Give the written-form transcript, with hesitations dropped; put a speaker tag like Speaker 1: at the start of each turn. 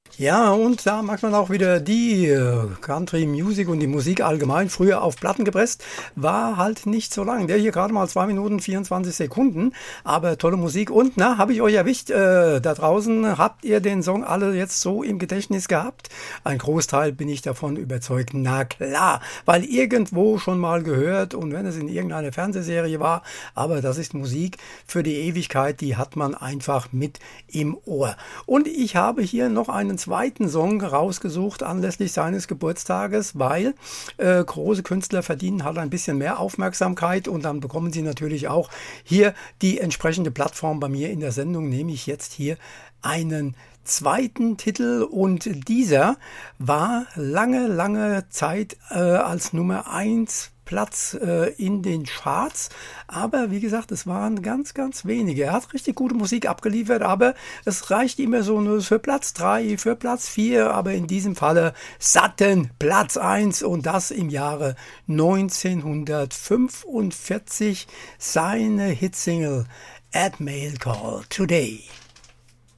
Speaker 1: Ja, und da mag man auch wieder die Country Music und die Musik allgemein früher auf Platten gepresst. War halt nicht so lang. Der hier gerade mal 2 Minuten 24 Sekunden, aber tolle Musik. Und na, habe ich euch erwischt da draußen? Habt ihr den Song alle jetzt so im Gedächtnis gehabt? Ein Großteil bin ich davon überzeugt. Na klar, weil irgendwo schon mal gehört und wenn es in irgendeiner Fernsehserie war. Aber das ist Musik für die Ewigkeit, die hat man einfach mit im Ohr. Und ich habe hier noch einen zweiten Song rausgesucht anlässlich seines Geburtstages, weil große Künstler verdienen halt ein bisschen mehr Aufmerksamkeit und dann bekommen sie natürlich auch hier die entsprechende Plattform bei mir in der Sendung, nehme ich jetzt hier einen zweiten Titel und dieser war lange Zeit als Nummer eins Platz in den Charts, aber wie gesagt, es waren ganz wenige. Er hat richtig gute Musik abgeliefert, aber es reicht immer so nur für Platz 3, für Platz 4, aber in diesem Falle satten Platz eins und das im Jahre 1945 seine Hitsingle At Mail Call Today.